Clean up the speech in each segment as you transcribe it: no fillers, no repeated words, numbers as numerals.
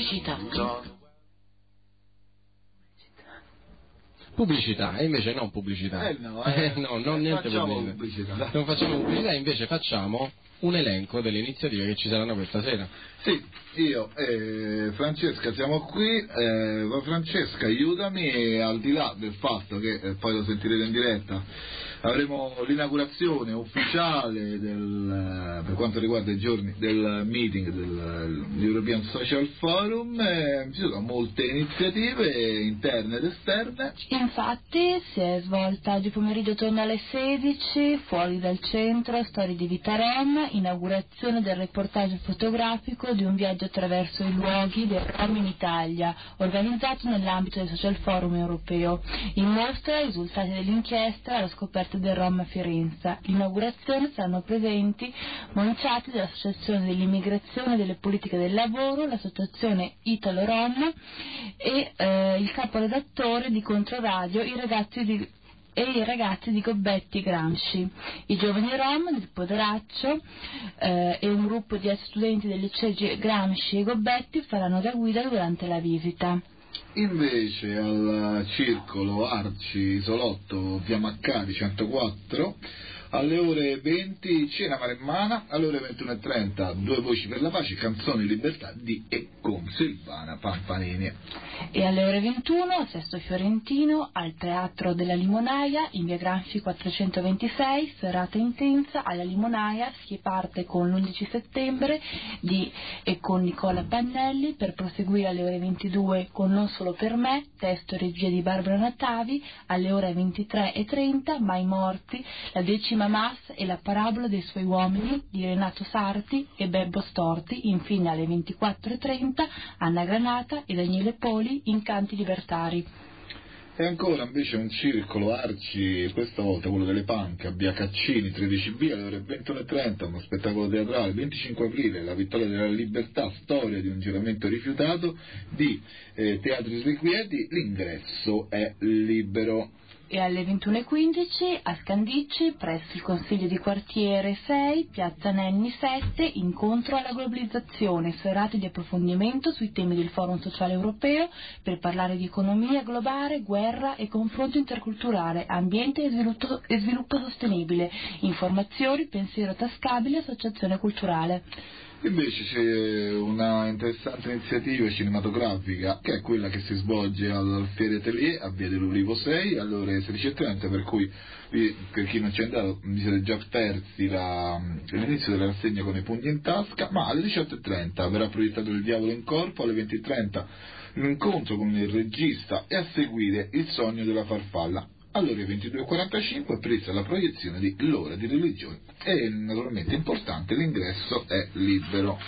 Pubblicità, e invece non pubblicità. Non niente pubblicità. Non facciamo pubblicità, invece facciamo un elenco delle iniziative che ci saranno questa sera. Sì, io e Francesca siamo qui. Francesca, aiutami, e al di là del fatto che poi lo sentirete in diretta, avremo l'inaugurazione ufficiale per quanto riguarda i giorni del meeting dell'European Social Forum. Ci sono molte iniziative interne ed esterne. Infatti si è svolta oggi pomeriggio torno alle 16, fuori dal centro, storie di vita rom, inaugurazione del reportage fotografico di un viaggio attraverso i luoghi dei rom in Italia, organizzato nell'ambito del Social Forum europeo. In mostra i risultati dell'inchiesta alla scoperta del Rom a Firenze. L'inaugurazione saranno presenti Monciati dell'Associazione dell'Immigrazione e delle Politiche del Lavoro, l'Associazione Italo Rom e il caporedattore di Controradio, i ragazzi di Gobbetti Gramsci. I giovani Rom del Poderaccio e un gruppo di ex studenti del liceo Gramsci e Gobbetti faranno da guida durante la visita. Invece al circolo Arci Isolotto via Maccari 104 alle ore 20 cena maremmana, alle ore 21:30 Due voci per la pace, canzoni di libertà di e con Silvana Pampanini. E alle ore 21 a Sesto Fiorentino al Teatro della Limonaia in via Gramsci 426, serata intensa alla Limonaia. Si parte con l'11 settembre e con Nicola Pannelli per proseguire alle ore 22 con Non solo per me, testo e regia di Barbara Natavi. Alle ore 23:30 Mai morti, la 10ª Mass e la parabola dei suoi uomini di Renato Sarti e Bebbo Storti. Infine alle 24:30 Anna Granata e Daniele Poli in Canti Libertari. E ancora invece un circolo Arci, questa volta quello delle Panche, a via Caccini 13B alle ore 21:30, uno spettacolo teatrale. 25 aprile La vittoria della libertà, storia di un giuramento rifiutato di Teatri Irrequieti. L'ingresso è libero. E alle 21:15 a Scandicci, presso il Consiglio di Quartiere 6, Piazza Nenni 7, incontro alla globalizzazione, serate di approfondimento sui temi del Forum Sociale Europeo per parlare di economia globale, guerra e confronto interculturale, ambiente e sviluppo sostenibile, informazioni, pensiero tascabile, associazione culturale. Invece c'è una interessante iniziativa cinematografica che è quella che si svolge all'Alfieri Atelier a via dell'Ulivo 6 alle ore 16:30, per cui per chi non c'è andato vi siete già persi l'inizio della rassegna con i pugni in tasca, ma alle 18:30 verrà proiettato Il diavolo in corpo, alle 20:30 l'incontro con il regista e a seguire Il sogno della farfalla. All'ore 22:45 è presa la proiezione di L'ora di religione e naturalmente importante, l'ingresso è libero.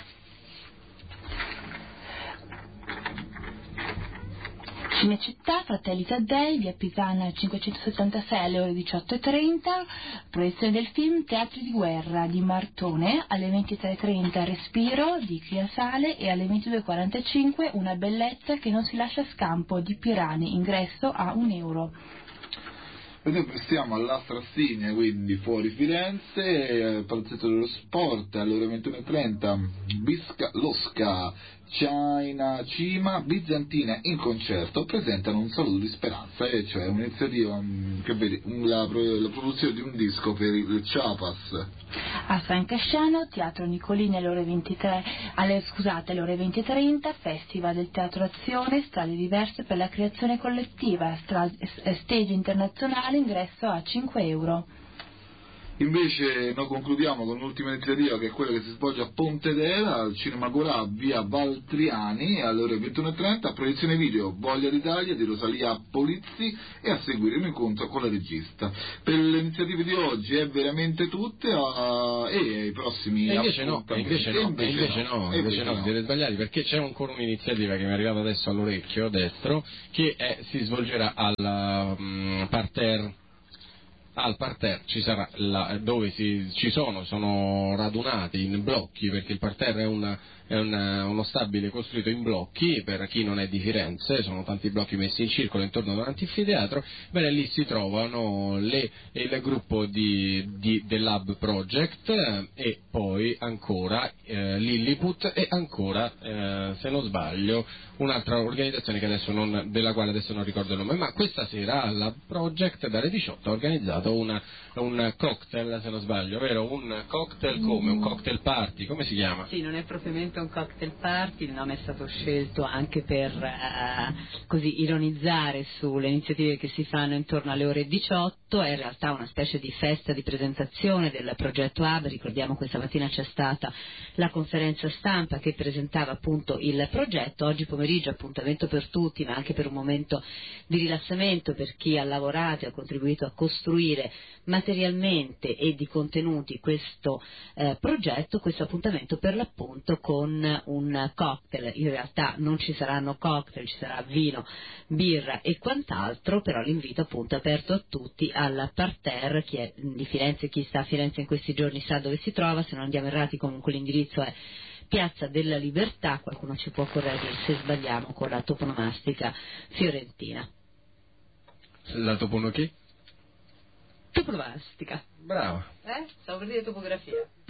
Cinecittà, Fratelli Taddei, via Pisana 576 alle ore 18:30, proiezione del film Teatri di guerra di Martone, alle 23:30 Respiro di Criasale e alle 22:45 Una bellezza che non si lascia scampo di Pirani, ingresso a €1. E noi passiamo all'Astrassinia, quindi fuori Firenze, Palazzetto dello Sport, alle ore 21:30, Losca, China, Cima, Bizantina in concerto presentano Un saluto di speranza, e cioè un'iniziativa che vede la produzione di un disco per il Chiapas. A San Casciano, Teatro Nicolini alle ore 20:30, Festival del Teatro Azione, strade diverse per la creazione collettiva, stage internazionale, ingresso a €5. Invece noi concludiamo con l'ultima iniziativa, che è quella che si svolge a Pontedera, al Cinema Golà, via Valtriani, alle ore 21:30, proiezione video Voglia d'Italia di Rosalia Polizzi e a seguire un incontro con la regista. Per le iniziative di oggi è veramente tutte, e i prossimi invece no, siete sbagliati, perché c'è ancora un'iniziativa che mi è arrivata adesso all'orecchio destro, che si svolgerà al parterre al parterre ci sarà dove sono radunati in blocchi, perché il parterre è uno stabile costruito in blocchi, per chi non è di Firenze, sono tanti blocchi messi in circolo intorno ad un anfiteatro. Bene, lì si trovano il gruppo del Lab Project e poi ancora Lilliput e ancora, se non sbaglio, un'altra organizzazione della quale adesso non ricordo il nome, ma questa sera al Lab Project dalle 18 ha organizzato un cocktail, se non sbaglio, vero? Un cocktail come? Un cocktail party, come si chiama? Sì, non è propriamente un cocktail party, il nome è stato scelto anche per così ironizzare sulle iniziative che si fanno intorno alle ore 18, è in realtà una specie di festa di presentazione del progetto Hub. Ricordiamo questa mattina c'è stata la conferenza stampa che presentava appunto il progetto, oggi pomeriggio appuntamento per tutti, ma anche per un momento di rilassamento per chi ha lavorato e ha contribuito a costruire materialmente e di contenuti questo progetto, questo appuntamento per l'appunto con un cocktail. In realtà non ci saranno cocktail, ci sarà vino, birra e quant'altro, però l'invito appunto è aperto a tutti al parterre. Chi è di Firenze, chi sta a Firenze in questi giorni sa dove si trova, se non andiamo errati comunque l'indirizzo è Piazza della Libertà, qualcuno ci può correggere se sbagliamo con la toponomastica fiorentina. La topono chi? Toponomastica. Brava. Stavo per dire topografia.